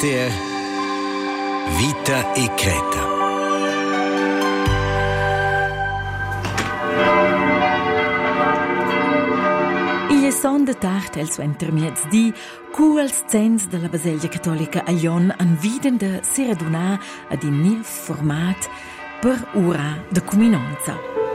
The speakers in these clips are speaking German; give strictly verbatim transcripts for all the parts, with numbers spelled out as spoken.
R T R Vita e Creta. Il son de tard el suo intermiez di cu als cens della Baselgia Cattolica a Glion an viden de si radunà ad in niev format per ura de cuminonza.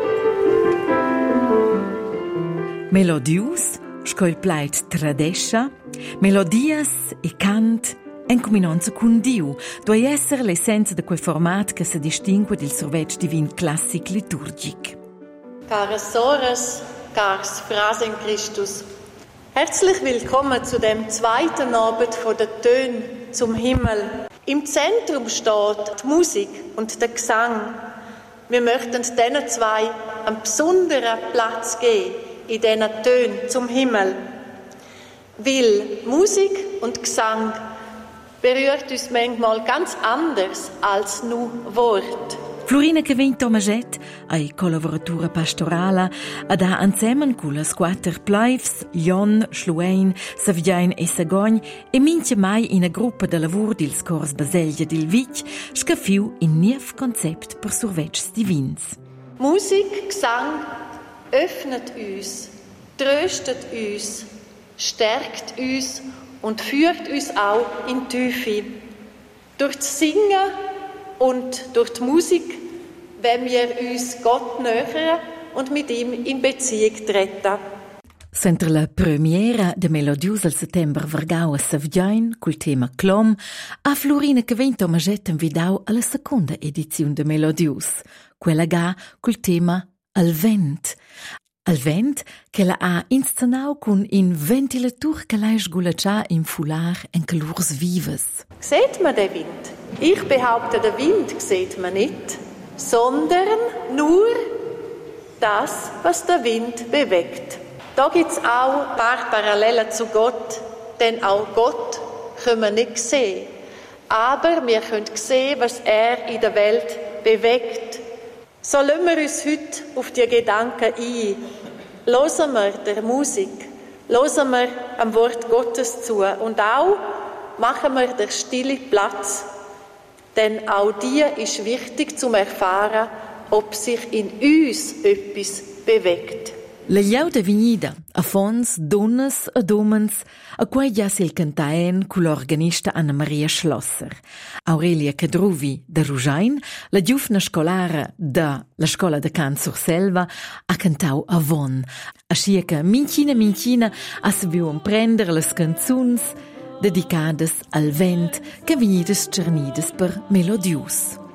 Melodius, scoil pleit tradescia, melodias e cant en cuminonza cun Diu, doi esser l'essenza de quel format che se distingue del survetg divin classic liturgic. Caras Soras, cars Frasen in Christus, herzlich willkommen zu dem zweiten Abend von der Töne zum Himmel. Im Zentrum steht die Musik und der Gesang. Wir möchten diesen zwei einen besonderen Platz geben in diesen Tönen zum Himmel. Weil Musik und Gesang berührt uns manchmal ganz anders als nur Wort. Florina Kevin Tomaget, ai collaboratura pastorala, ad ha insieme con le squatter Pleivs, Glion, Schluein, Savignain e Sagogn e mince mai in a gruppa de lavur dils cors Baselgia dil Vic, scafiu in niev concept per survetgs divins. Musik, Gesang öffnet uns, tröstet uns, stärkt uns und führt uns auch in die Tiefe. Durch das Singen und durch die Musik wollen wir uns Gott nähern und mit ihm in Beziehung treten. Sentre la premiera de Melodius al settember vargau a Savignain col tema Clom, a Florina Kevin Tomaget invidau alla seconda edizione de Melodius, quella ga col tema Al vent. Al vent che la ha inscenau con in ventilatur che la sgulaccia in fular en calurs vives. Seht man den Wind? Ich behaupte, den Wind sieht man nicht, sondern nur das, was der Wind bewegt. Da gibt es auch ein paar Parallelen zu Gott, denn auch Gott können wir nicht sehen. Aber wir können sehen, was er in der Welt bewegt. So lassen wir uns heute auf die Gedanken ein. Hören wir der Musik, hören wir am Wort Gottes zu und auch machen wir der Stille Platz. Denn auch die ist wichtig zum erfahren, ob sich in uns etwas bewegt. La gliauda vignida, a fons, donnes e domens, a quai già sil cantaen cu l'organista Anna Maria Schlosser. Aurelia Cadruvi da Rujain, la giufna scolara da la scola de Can sur Selva, ha cantau a von. A sciaca mincina mincina a sabiu prender las canzuns dedicades al vent che vignides cernides per Melodius.